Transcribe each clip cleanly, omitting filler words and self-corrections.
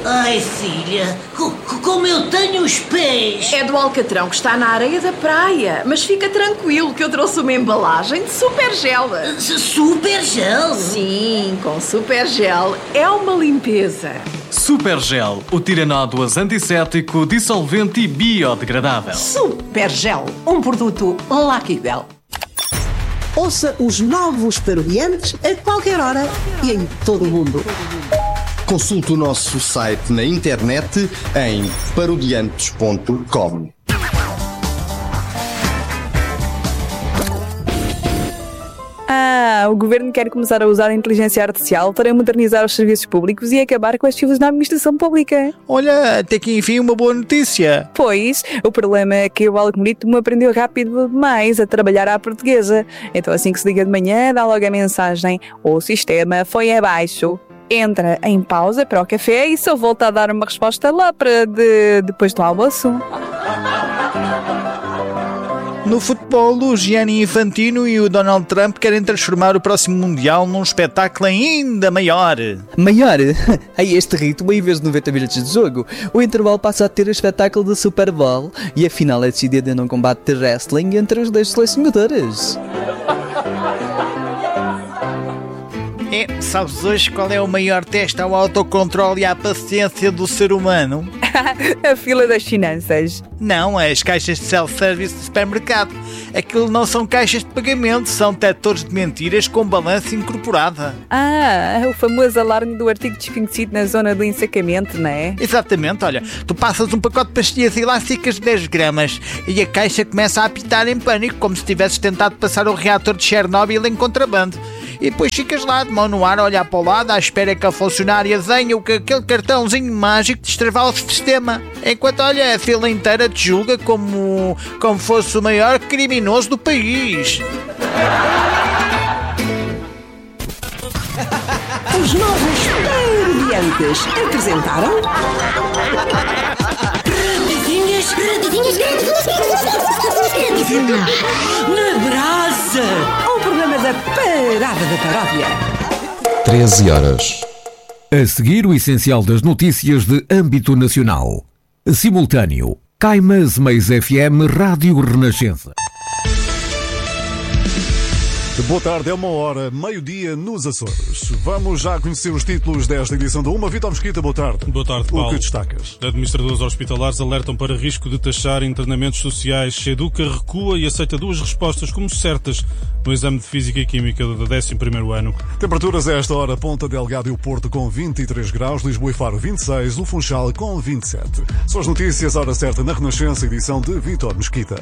Ai, filha, como eu tenho os pés! É do alcatrão que está na areia da praia. Mas fica tranquilo que eu trouxe uma embalagem de super gel. Super gel? Sim, com super gel. É uma limpeza. Super gel, o tiranódoas antisséptico, dissolvente e biodegradável. Super gel, um produto Lucky Bell. Ouça os novos Parodiantes a qualquer hora e em todo o mundo. Consulte o nosso site na internet em parodiantes.com. O governo quer começar a usar a inteligência artificial para modernizar os serviços públicos e acabar com as filas na administração pública. Olha, até que enfim uma boa notícia. Pois, o problema é que o algoritmo aprendeu rápido demais a trabalhar à portuguesa. Então assim que se liga de manhã, dá logo a mensagem: o sistema foi abaixo. Entra em pausa para o café e só volta a dar uma resposta lá para depois do almoço. No futebol, o Gianni Infantino e o Donald Trump querem transformar o próximo Mundial num espetáculo ainda maior. Maior? A este ritmo, em vez de 90 minutos de jogo, o intervalo passa a ter o espetáculo de Super Bowl e a final é decidida num combate de wrestling entre os dois selecionadores. Sabes hoje qual é o maior teste ao autocontrole e à paciência do ser humano? A fila das finanças. Não, as caixas de self-service de supermercado. Aquilo não são caixas de pagamento, são detectores de mentiras com balança incorporada. O famoso alarme do artigo desconhecido na zona do ensacamento, não é? Exatamente, olha, tu passas um pacote de pastilhas elásticas de 10 gramas e a caixa começa a apitar em pânico, como se tivesses tentado passar o reator de Chernobyl em contrabando. E depois ficas lá de mão no ar a olhar para o lado à espera que a funcionária desenhe aquele cartãozinho mágico de destravar o sistema. Enquanto, olha, a fila inteira te julga como fosse o maior criminoso do país. Os novos Parodiantes apresentaram... Radinhas na brasa. Um programa da Parada da Paródia. 13 horas. A seguir, o essencial das notícias de âmbito nacional. Simultâneo. Caimas Mais FM Rádio Renascença. Boa tarde, é 1h, meio-dia nos Açores. Vamos já conhecer os títulos desta edição da UMA. Vítor Mesquita, boa tarde. Boa tarde, Paulo. O que destacas? Administradores hospitalares alertam para risco de taxar internamentos sociais. Educa recua e aceita 2 respostas como certas no exame de Física e Química do 11º ano. Temperaturas a esta hora: Ponta Delgado e o Porto com 23 graus, Lisboa e Faro 26, o Funchal com 27. São as notícias, hora certa na Renascença, edição de Vítor Mesquita.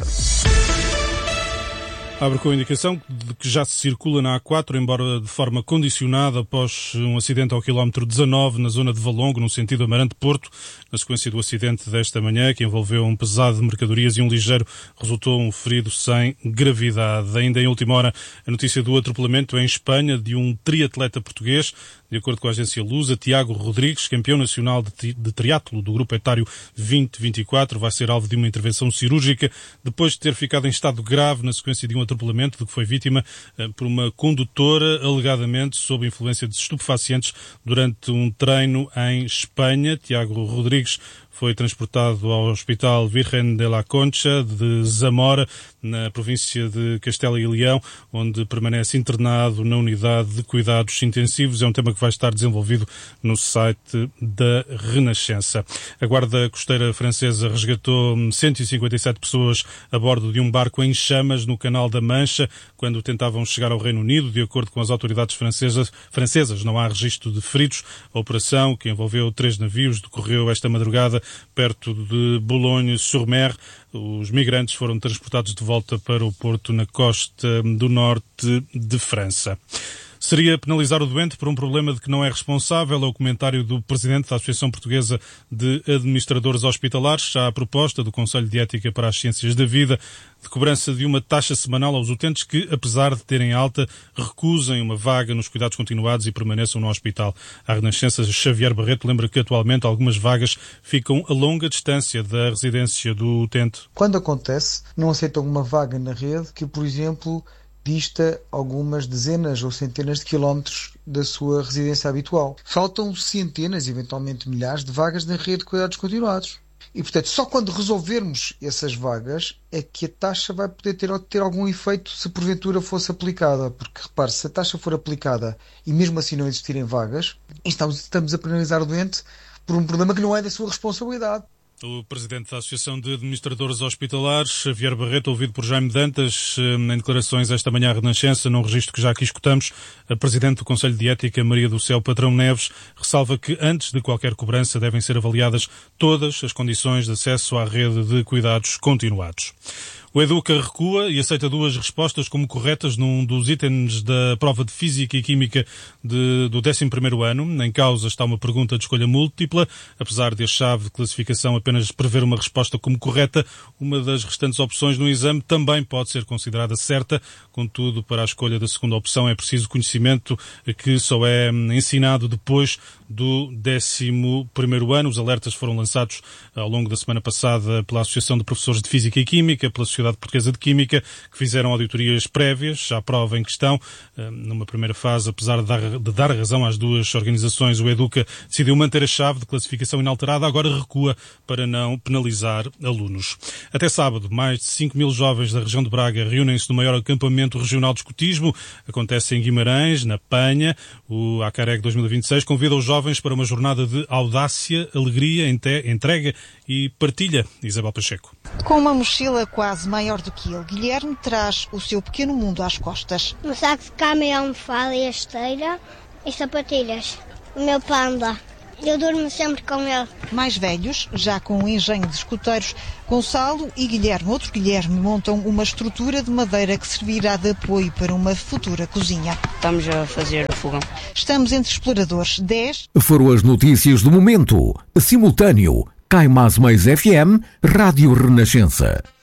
Abre com a indicação de que já se circula na A4, embora de forma condicionada após um acidente ao quilómetro 19 na zona de Valongo, no sentido Amarante-Porto, na sequência do acidente desta manhã, que envolveu um pesado de mercadorias e um ligeiro, resultou um ferido sem gravidade. Ainda em última hora, a notícia do atropelamento em Espanha de um triatleta português. De acordo com a agência Lusa, Tiago Rodrigues, campeão nacional de triatlo do grupo etário 20-24, vai ser alvo de uma intervenção cirúrgica depois de ter ficado em estado grave na sequência de um atropelamento de que foi vítima por uma condutora alegadamente sob influência de estupefacientes durante um treino em Espanha. Tiago Rodrigues foi transportado ao Hospital Virgen de la Concha de Zamora, na província de Castela e Leão, onde permanece internado na unidade de cuidados intensivos. É um tema que vai estar desenvolvido no site da Renascença. A Guarda Costeira Francesa resgatou 157 pessoas a bordo de um barco em chamas no Canal da Mancha, quando tentavam chegar ao Reino Unido. De acordo com as autoridades francesas, não há registro de feridos. A operação, que envolveu 3 navios, decorreu esta madrugada perto de Boulogne-sur-Mer. Os migrantes foram transportados de volta para o porto na costa do norte de França. Seria penalizar o doente por um problema de que não é responsável, é o comentário do presidente da Associação Portuguesa de Administradores Hospitalares, já a proposta do Conselho de Ética para as Ciências da Vida, de cobrança de uma taxa semanal aos utentes que, apesar de terem alta, recusem uma vaga nos cuidados continuados e permaneçam no hospital. A Renascença Xavier Barreto lembra que atualmente algumas vagas ficam a longa distância da residência do utente. Quando acontece, não aceitam uma vaga na rede que, por exemplo, dista algumas dezenas ou centenas de quilómetros da sua residência habitual. Faltam centenas, eventualmente milhares, de vagas na rede de cuidados continuados. E, portanto, só quando resolvermos essas vagas é que a taxa vai poder ter algum efeito se porventura fosse aplicada. Porque, repare, se a taxa for aplicada e mesmo assim não existirem vagas, estamos a penalizar o doente por um problema que não é da sua responsabilidade. O presidente da Associação de Administradores Hospitalares, Xavier Barreto, ouvido por Jaime Dantas, em declarações esta manhã à Renascença, num registro que já aqui escutamos, a presidente do Conselho de Ética, Maria do Céu Patrão Neves, ressalva que antes de qualquer cobrança devem ser avaliadas todas as condições de acesso à rede de cuidados continuados. O Educa recua e aceita 2 respostas como corretas num dos itens da prova de Física e Química do 11º ano. Em causa está uma pergunta de escolha múltipla. Apesar de a chave de classificação apenas prever uma resposta como correta, uma das restantes opções no exame também pode ser considerada certa. Contudo, para a escolha da segunda opção é preciso conhecimento que só é ensinado depois do 11º ano. Os alertas foram lançados ao longo da semana passada pela Associação de Professores de Física e Química, pela Sociedade Portuguesa de Química, que fizeram auditorias prévias à prova em questão. Numa primeira fase, apesar de dar razão às 2 organizações, o Educa decidiu manter a chave de classificação inalterada, agora recua para não penalizar alunos. Até sábado, mais de 5.000 jovens da região de Braga reúnem-se no maior acampamento regional de escotismo. Acontece em Guimarães, na Penha. O Acareg 2026 convida os jovens para uma jornada de audácia, alegria, entrega e partilha. Isabel Pacheco. Com uma mochila quase maior do que ele, Guilherme traz o seu pequeno mundo às costas. Um saco de cama e almofada e a esteira e sapatilhas. O meu panda. Eu durmo sempre com ele. Mais velhos, já com um engenho de escuteiros, Gonçalo e Guilherme, outro Guilherme, montam uma estrutura de madeira que servirá de apoio para uma futura cozinha. Estamos a fazer o fogão. Estamos entre exploradores. 10. Foram as notícias do momento. Simultâneo. Caimás Mais FM, Rádio Renascença.